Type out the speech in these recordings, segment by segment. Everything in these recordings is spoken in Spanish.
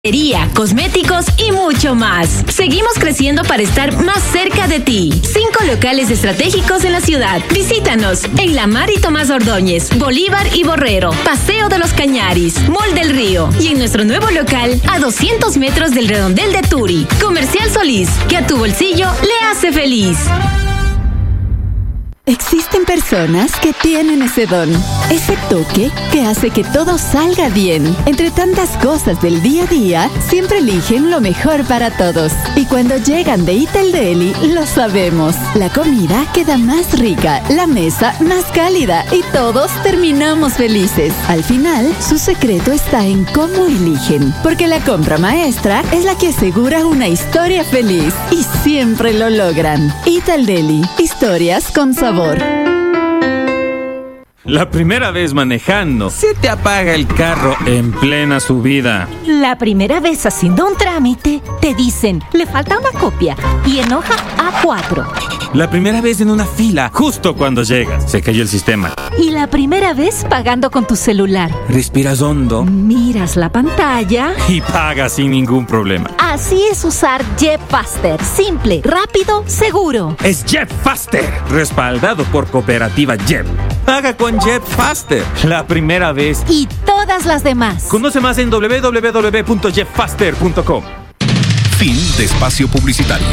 Cosméticos y mucho más. Seguimos creciendo para estar más cerca de ti. 5 locales estratégicos en la ciudad. Visítanos en La Mar y Tomás Ordóñez, Bolívar y Borrero, Paseo de los Cañaris, Mall del Río y en nuestro nuevo local a 200 metros del Redondel de Turi. Comercial Solís, que a tu bolsillo le hace feliz. Existen personas que tienen ese don, ese toque que hace que todo salga bien. Entre tantas cosas del día a día, siempre eligen lo mejor para todos. Y cuando llegan de Eat El Deli, lo sabemos. La comida queda más rica, la mesa más cálida y todos terminamos felices. Al final, su secreto está en cómo eligen. Porque la compra maestra es la que asegura una historia feliz. Y siempre lo logran. Eat El Deli. Historias con sabor. La primera vez manejando, se te apaga el carro en plena subida. La primera vez haciendo un trámite, te dicen, le falta una copia y en hoja A4. La primera vez en una fila, justo cuando llegas, se cayó el sistema. Y la primera vez pagando con tu celular. Respiras hondo. Miras la pantalla. Y pagas sin ningún problema. Así es usar JetFaster. Simple, rápido, seguro. Es JetFaster, respaldado por Cooperativa Jet. Paga con JetFaster, la primera vez. Y todas las demás. Conoce más en www.jetfaster.com. Fin de espacio publicitario.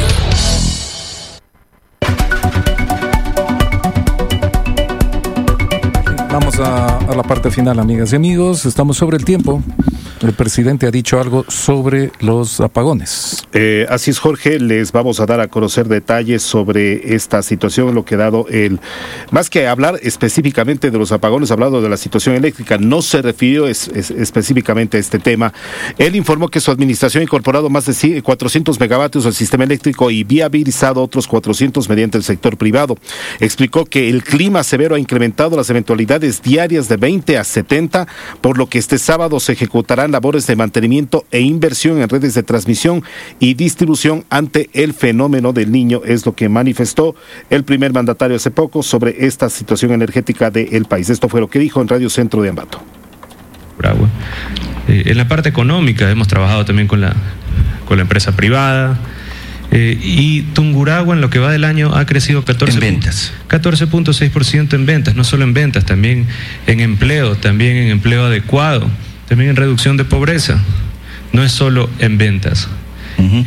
Vamos a la parte final, amigas y amigos. Estamos sobre el tiempo. El presidente ha dicho algo sobre los apagones. Así es, Jorge. Les vamos a dar a conocer detalles sobre esta situación, lo que ha dado más que hablar específicamente de los apagones, ha hablado de la situación eléctrica. No se refirió específicamente a este tema. Él informó que su administración ha incorporado más de 400 megavatios al sistema eléctrico y viabilizado otros 400 mediante el sector privado. Explicó que el clima severo ha incrementado las eventualidades diarias de 20 a 70, por lo que este sábado se ejecutarán labores de mantenimiento e inversión en redes de transmisión y distribución ante el fenómeno del Niño, es lo que manifestó el primer mandatario hace poco sobre esta situación energética del país. Esto fue lo que dijo en Radio Centro de Ambato. Bravo. En la parte económica hemos trabajado también con la empresa privada. Y Tungurahua en lo que va del año ha crecido 14.6% en ventas, no solo en ventas, también en empleo adecuado, también en reducción de pobreza, no es solo en ventas. Uh-huh.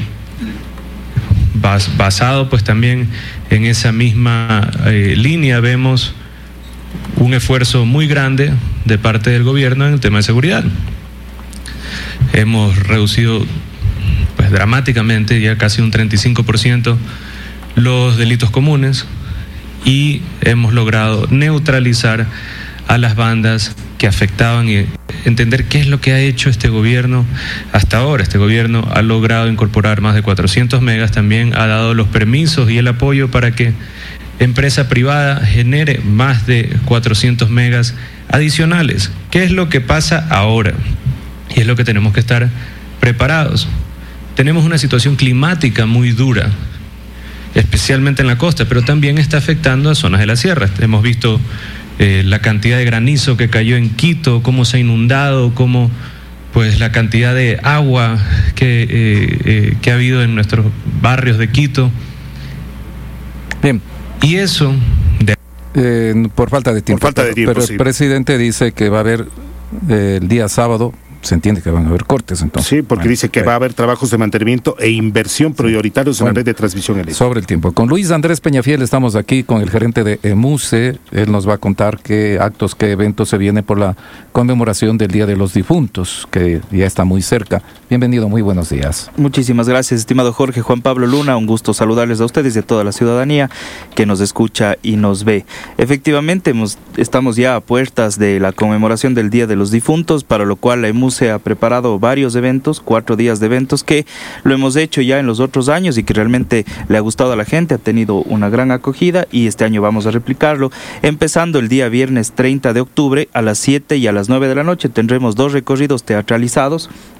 Basado pues también en esa misma línea vemos un esfuerzo muy grande de parte del gobierno en el tema de seguridad. Hemos reducido pues dramáticamente, ya casi un 35%, los delitos comunes y hemos logrado neutralizar a las bandas que afectaban y entender qué es lo que ha hecho este gobierno hasta ahora. Este gobierno ha logrado incorporar más de 400 megas, también ha dado los permisos y el apoyo para que empresa privada genere más de 400 megas adicionales. ¿Qué es lo que pasa ahora? Y es lo que tenemos que estar preparados. Tenemos una situación climática muy dura, especialmente en la costa, pero también está afectando a zonas de la sierra. Hemos visto la cantidad de granizo que cayó en Quito, cómo se ha inundado, cómo pues la cantidad de agua que ha habido en nuestros barrios de Quito. Bien. Y eso... por falta de tiempo. Pero el presidente dice que va a haber el día sábado... Se entiende que van a haber cortes, entonces. Sí, porque dice que va a haber trabajos de mantenimiento e inversión prioritarios en la red de transmisión eléctrica. Sobre el tiempo. Con Luis Andrés Peñafiel estamos aquí con el gerente de EMUSE. Él nos va a contar qué actos, qué eventos se viene por la conmemoración del Día de los Difuntos, que ya está muy cerca. Bienvenido, muy buenos días. Muchísimas gracias, estimado Jorge. Juan Pablo Luna, un gusto saludarles a ustedes y a toda la ciudadanía que nos escucha y nos ve. Efectivamente, estamos ya a puertas de la conmemoración del Día de los Difuntos, para lo cual la EMUSE ha preparado varios eventos, 4 días de eventos que lo hemos hecho ya en los otros años y que realmente le ha gustado a la gente, ha tenido una gran acogida y este año vamos a replicarlo. Empezando el día viernes 30 de octubre a las 7 y a las 9 de la noche tendremos 2 recorridos teatralizados,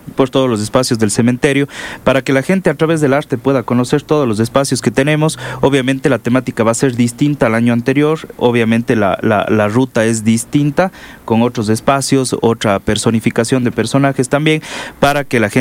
por todos los espacios del cementerio, para que la gente a través del arte pueda conocer todos los espacios que tenemos. Obviamente la temática va a ser distinta al año anterior, obviamente la ruta es distinta, con otros espacios, otra personificación de personajes también, para que la gente